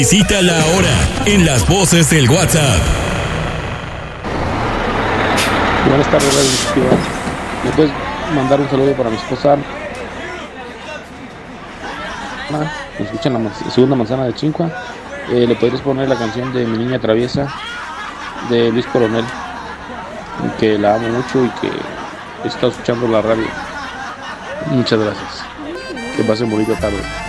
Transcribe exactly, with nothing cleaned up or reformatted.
Visítala ahora en las voces del WhatsApp. Buenas tardes, Radio Iniciativa. ¿Me puedes mandar un saludo para mi esposa? Me escuchan la man- segunda manzana de Chincua. Eh, ¿Le podrías poner la canción de Mi Niña Traviesa de Luis Coronel? Que la amo mucho y que está escuchando la radio. Muchas gracias. Que pasen bonita tarde.